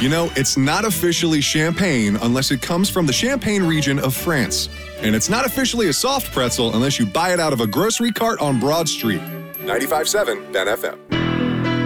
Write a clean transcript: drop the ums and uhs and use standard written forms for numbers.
You know, it's not officially champagne unless it comes from the Champagne region of France. And it's not officially a soft pretzel unless you buy it out of a grocery cart on Broad Street. 95.7 Ben FM.